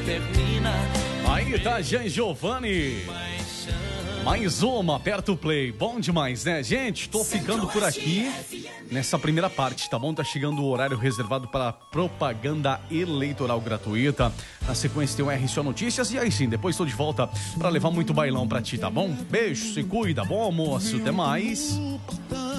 Aí tá Jean Giovanni. Mais uma, aperta o play. Bom demais, né, gente? Tô ficando por aqui nessa primeira parte, tá bom? Tá chegando o horário reservado para propaganda eleitoral gratuita. Na sequência tem o RCO Notícias e aí sim, depois tô de volta pra levar muito bailão pra ti, tá bom? Beijo, se cuida, bom almoço, até mais.